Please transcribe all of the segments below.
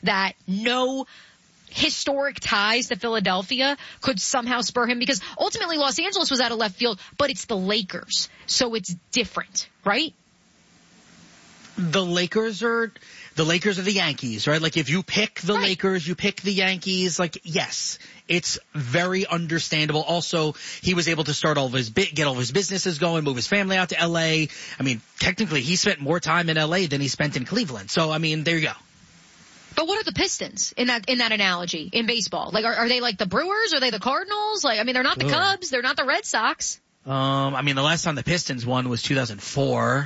that no historic ties to Philadelphia could somehow spur him, because ultimately Los Angeles was out of left field, but it's the Lakers, so it's different, right? The Lakers are the Yankees, right? Like if you pick the Lakers, you pick the Yankees. Like, yes, it's very understandable. Also, he was able to start get all of his businesses going, move his family out to L.A. I mean, technically, he spent more time in L.A. than he spent in Cleveland. So, I mean, there you go. But what are the Pistons in that analogy in baseball? Like, are they like the Brewers? Are they the Cardinals? Like, I mean, they're not the Cubs. They're not the Red Sox. I mean, the last time the Pistons won was 2004.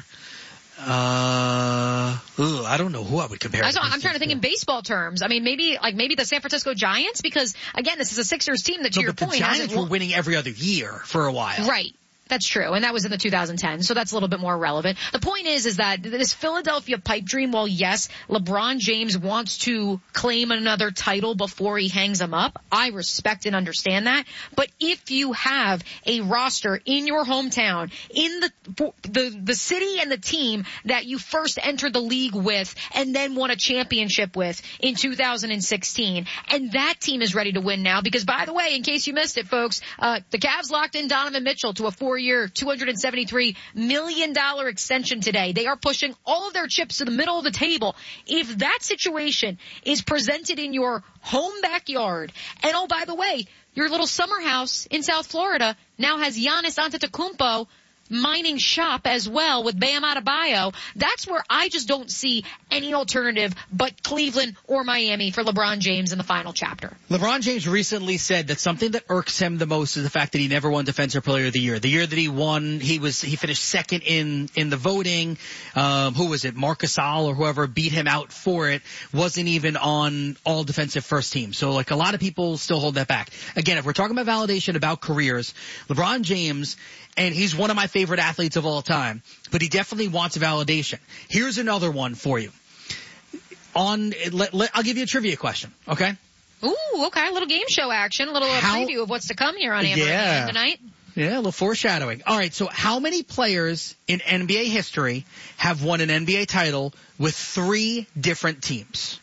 I don't know who I would compare. I'm trying to think in baseball terms. I mean, maybe the San Francisco Giants, because again, this is a Sixers team that, to your point, the Giants were winning every other year for a while. Right. That's true, and that was in the 2010s, so that's a little bit more relevant. The point is that this Philadelphia pipe dream, while yes, LeBron James wants to claim another title before he hangs them up, I respect and understand that. But if you have a roster in your hometown, in the city and the team that you first entered the league with and then won a championship with in 2016, and that team is ready to win now, because by the way, in case you missed it, folks, the Cavs locked in Donovan Mitchell to a 4-year, $273 million extension today. They are pushing all of their chips to the middle of the table. If that situation is presented in your home backyard, and oh, by the way, your little summer house in South Florida now has Giannis Antetokounmpo mining shop as well with Bam Adebayo, that's where I just don't see any alternative but Cleveland or Miami for LeBron James in the final chapter. LeBron James recently said that something that irks him the most is the fact that he never won Defensive Player of the Year. The year that he won, he finished second in the voting. Who was it? Marc Gasol or whoever beat him out for it. Wasn't even on all defensive first team. So like a lot of people still hold that back. Again, if we're talking about validation about careers, LeBron James, and he's one of my favorite athletes of all time, but he definitely wants validation. Here's another one for you. I'll give you a trivia question, okay? Ooh, okay. A little game show action, a little preview of what's to come here on Amber and tonight. Yeah, a little foreshadowing. All right, so how many players in NBA history have won an NBA title with 3 different teams?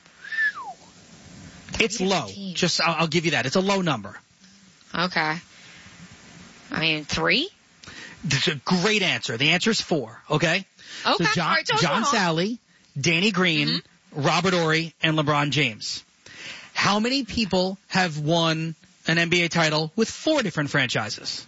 It's low. I'll give you that. It's a low number. Okay. I mean, 3? That's a great answer. The answer is 4, okay? Okay. So John Sally, Danny Green, Robert Horry, and LeBron James. How many people have won an NBA title with 4 different franchises?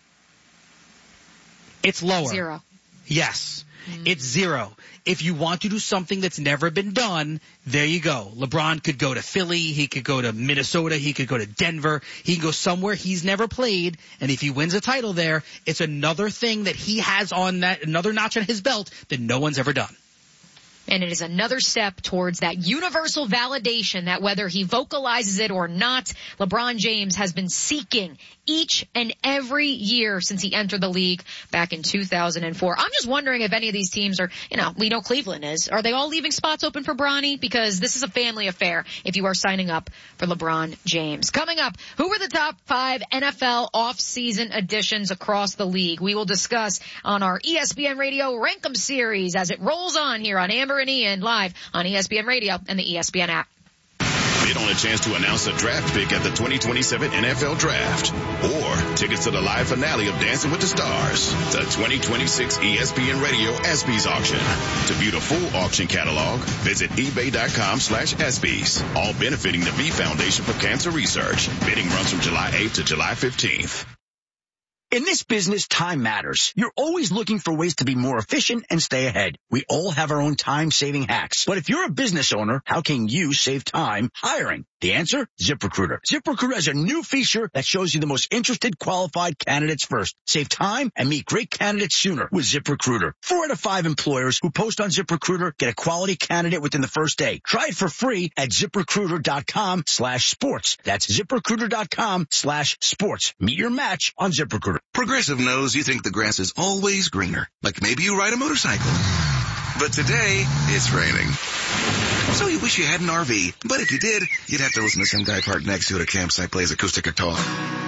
It's lower. 0. Yes. It's 0. If you want to do something that's never been done, there you go. LeBron could go to Philly. He could go to Minnesota. He could go to Denver. He can go somewhere he's never played. And if he wins a title there, it's another thing that he has on that, another notch on his belt that no one's ever done. And it is another step towards that universal validation that whether he vocalizes it or not, LeBron James has been seeking each and every year since he entered the league back in 2004. I'm just wondering if any of these teams are, we know Cleveland is. Are they all leaving spots open for Bronny? Because this is a family affair if you are signing up for LeBron James. Coming up, who are the top 5 NFL off-season additions across the league? We will discuss on our ESPN Radio Rank 'em series as it rolls on here on Amber and Ian live on ESPN Radio and the ESPN app. Bid on a chance to announce a draft pick at the 2027 NFL Draft, or tickets to the live finale of Dancing with the Stars, the 2026 ESPN Radio ESPYs auction. To view the full auction catalog, visit ebay.com/ESPYs. All benefiting the V Foundation for Cancer Research. Bidding runs from July 8th to July 15th. In this business, time matters. You're always looking for ways to be more efficient and stay ahead. We all have our own time-saving hacks. But if you're a business owner, how can you save time hiring? The answer? ZipRecruiter. ZipRecruiter has a new feature that shows you the most interested qualified candidates first. Save time and meet great candidates sooner with ZipRecruiter. 4 out of 5 employers who post on ZipRecruiter get a quality candidate within the first day. Try it for free at ZipRecruiter.com/sports. That's ZipRecruiter.com/sports. Meet your match on ZipRecruiter. Progressive knows you think the grass is always greener. Like maybe you ride a motorcycle. But today, it's raining. So you wish you had an RV. But if you did, you'd have to listen to some guy parked next to it at a campsite plays acoustic guitar.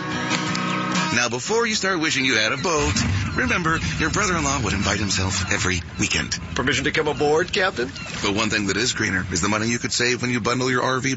Now, before you start wishing you had a boat, remember, your brother-in-law would invite himself every weekend. Permission to come aboard, Captain? But one thing that is greener is the money you could save when you bundle your RV